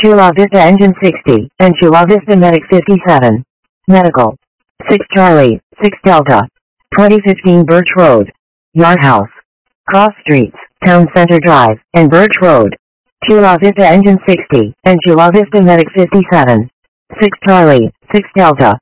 Chula Vista Engine 60, and Chula Vista Medic 57. Medical. 6 Charlie, 6 Delta. 2015 Birch Road. Yard House. Cross Streets, Town Center Drive, and Birch Road. Chula Vista Engine 60, and Chula Vista Medic 57. 6 Charlie, 6 Delta.